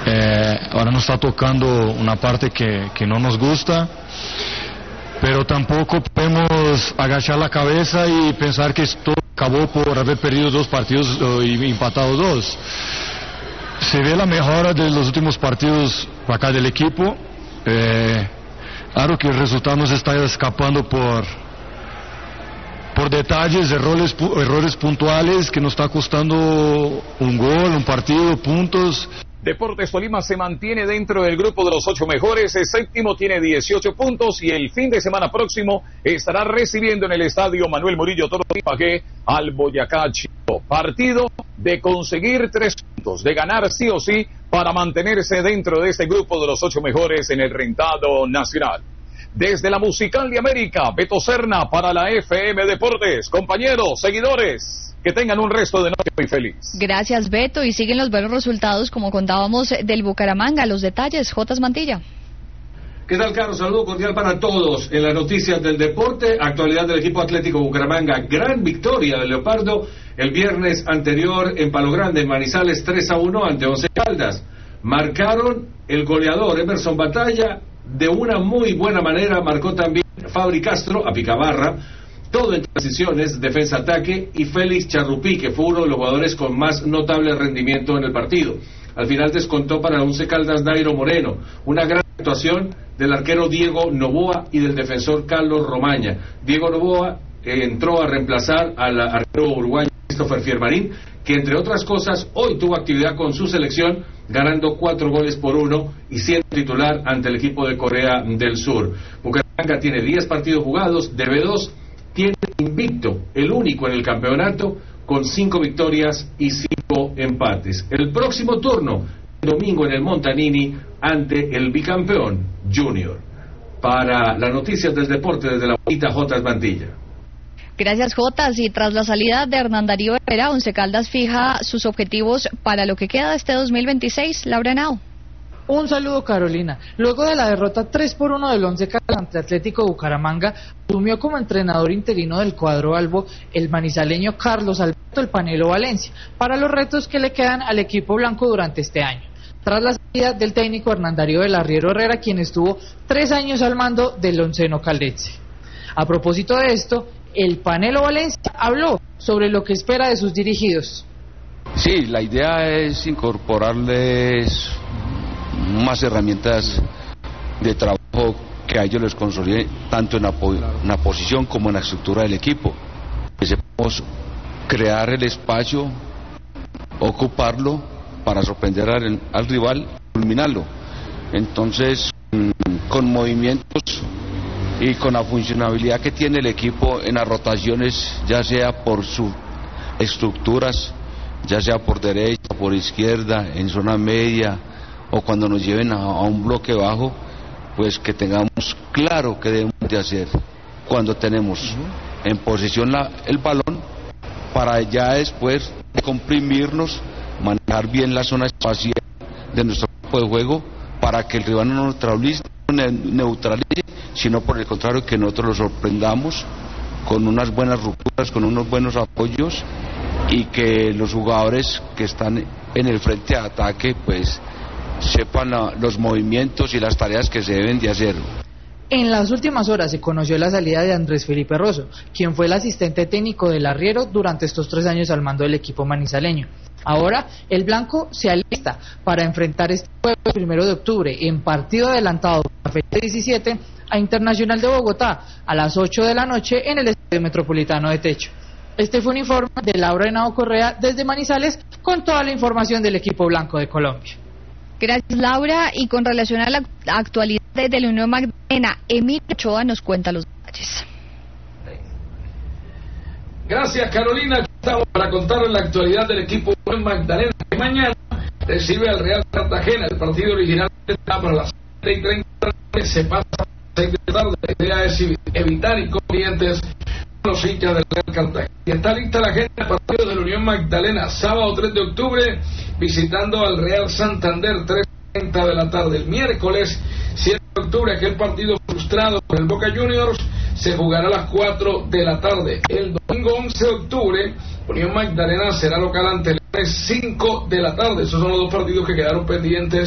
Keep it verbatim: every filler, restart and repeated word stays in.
Eh, ahora nos está tocando una parte que, que no nos gusta, pero tampoco podemos agachar la cabeza y pensar que esto acabó por haber perdido dos partidos y empatado dos. Se ve la mejora de los últimos partidos acá del equipo. Eh, claro que el resultado nos está escapando por, por detalles, errores, errores puntuales que nos está costando un gol, un partido, puntos. Deportes Tolima se mantiene dentro del grupo de los ocho mejores, el séptimo tiene dieciocho puntos y el fin de semana próximo estará recibiendo en el estadio Manuel Murillo Toro de Ibagué al Boyacá Chico. Partido de conseguir tres puntos, de ganar sí o sí para mantenerse dentro de este grupo de los ocho mejores en el rentado nacional. Desde la Musical de América, Beto Serna para la F M Deportes. Compañeros, seguidores, que tengan un resto de noche muy feliz. Gracias, Beto, y siguen los buenos resultados, como contábamos, del Bucaramanga. Los detalles, Jotas Mantilla. ¿Qué tal, Carlos? Saludo cordial para todos. En las noticias del deporte, actualidad del equipo Atlético Bucaramanga. Gran victoria del Leopardo el viernes anterior en Palo Grande, en Manizales, tres a uno ante Once Caldas. Marcaron el goleador Emerson Batalla de una muy buena manera, marcó también Fabri Castro a Picabarra, todo en transiciones, defensa-ataque, y Félix Charrupí, que fue uno de los jugadores con más notable rendimiento en el partido. Al final descontó para Once Caldas Dairo Moreno, una gran actuación del arquero Diego Novoa y del defensor Carlos Romaña. Diego Novoa eh, entró a reemplazar al arquero uruguayo Christopher Fiermarín, que entre otras cosas hoy tuvo actividad con su selección, ganando cuatro goles por uno y siendo titular ante el equipo de Corea del Sur. Bucaramanga tiene diez partidos jugados, debe dos, tiene invicto, el único en el campeonato, con cinco victorias y cinco empates. El próximo turno, el domingo en el Montanini, ante el bicampeón Junior. Para las noticias del deporte desde la bonita Jotas Mantilla. Gracias, Jotas. Y tras la salida de Hernán Darío Herrera, Once Caldas fija sus objetivos para lo que queda de este dos mil veintiséis. Laura Henao. Un saludo, Carolina. Luego de la derrota tres por uno del Once Caldas ante Atlético Bucaramanga, asumió como entrenador interino del cuadro albo el manizaleño Carlos Alberto El Panelo Valencia, para los retos que le quedan al equipo blanco durante este año. Tras la salida del técnico Hernán Darío del Arriero Herrera, quien estuvo tres años al mando del onceno caldense. A propósito de esto, El Panelo Valencia habló sobre lo que espera de sus dirigidos. Sí, la idea es incorporarles más herramientas de trabajo que a ellos les consolide tanto en la, po en la posición como en la estructura del equipo. Que sepamos crear el espacio, ocuparlo para sorprender al, al rival, culminarlo. Entonces, mmm, con movimientos y con la funcionabilidad que tiene el equipo en las rotaciones, ya sea por sus estructuras, ya sea por derecha, por izquierda, en zona media, o cuando nos lleven a, a un bloque bajo, pues que tengamos claro qué debemos de hacer cuando tenemos uh-huh. en posesión la, el balón, para ya después comprimirnos, manejar bien la zona espacial de nuestro campo de juego, para que el rival no nos neutralice, neutralice, sino por el contrario, que nosotros lo sorprendamos con unas buenas rupturas, con unos buenos apoyos, y que los jugadores que están en el frente de ataque pues sepan la, los movimientos y las tareas que se deben de hacer. En las últimas horas se conoció la salida de Andrés Felipe Rosso, quien fue el asistente técnico del Arriero durante estos tres años al mando del equipo manizaleño. Ahora el blanco se alista para enfrentar este jueves primero de octubre en partido adelantado para fecha diecisiete a Internacional de Bogotá a las ocho de la noche en el Estadio Metropolitano de Techo. Este fue un informe de Laura Henao Correa desde Manizales con toda la información del equipo blanco de Colombia. Gracias, Laura. Y con relación a la actualidad de la Unión Magdalena, Emilio Ochoa nos cuenta los detalles. Gracias, Carolina. Estamos para contarles la actualidad del equipo Unión Magdalena, que mañana recibe al Real Cartagena. El partido original está para las siete y treinta, se pasa a las seis de la tarde. La idea es evitar inconvenientes con los hinchas del Real Cartagena. Y está lista la gente del partido de la Unión Magdalena, sábado tres de octubre, visitando al Real Santander, tres y treinta de la tarde. El miércoles siete de octubre, aquel partido frustrado por el Boca Juniors, se jugará a las cuatro de la tarde. El domingo once de octubre, Unión Magdalena será local ante el cinco de la tarde. Esos son los dos partidos que quedaron pendientes